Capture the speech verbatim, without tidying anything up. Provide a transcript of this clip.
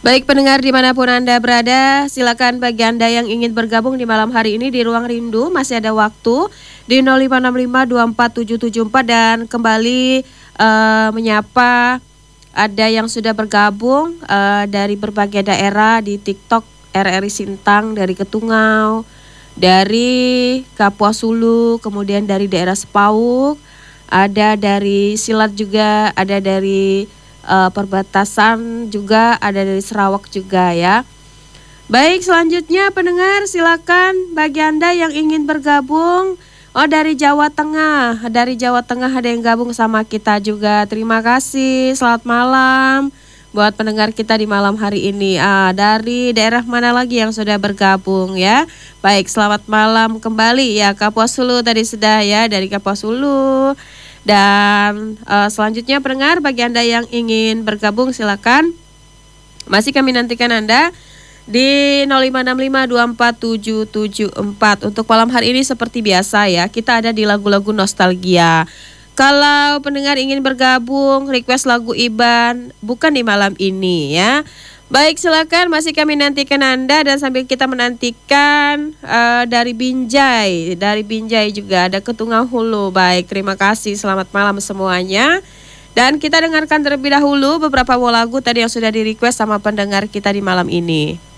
Baik pendengar dimanapun Anda berada, silakan bagi Anda yang ingin bergabung di malam hari ini di Ruang Rindu, masih ada waktu di nol lima enam lima dua empat tujuh tujuh empat dan kembali uh, menyapa ada yang sudah bergabung uh, dari berbagai daerah di TikTok R R I Sintang, dari Ketungau, dari Kapuas Hulu, kemudian dari daerah Sepauk, ada dari Silat juga, ada dari uh, perbatasan juga, ada dari Sarawak juga ya. Baik, selanjutnya pendengar silakan bagi Anda yang ingin bergabung. Oh, dari Jawa Tengah, dari Jawa Tengah ada yang gabung sama kita juga. Terima kasih, selamat malam buat pendengar kita di malam hari ini. Ah, dari daerah mana lagi yang sudah bergabung ya? Baik, selamat malam kembali ya. Kapuas Hulu tadi sudah ya, dari Kapuas Hulu. Dan uh, selanjutnya pendengar bagi Anda yang ingin bergabung silakan. Masih kami nantikan Anda di nol lima enam lima dua empat tujuh tujuh empat. Untuk malam hari ini seperti biasa ya, kita ada di lagu-lagu nostalgia. Kalau pendengar ingin bergabung, request lagu Iban, bukan di malam ini ya. Baik, silakan, masih kami nantikan Anda. Dan sambil kita menantikan uh, dari Binjai, dari Binjai juga ada Ketungau Hulu. Baik, terima kasih, selamat malam semuanya. Dan kita dengarkan terlebih dahulu beberapa lagu tadi yang sudah di request sama pendengar kita di malam ini.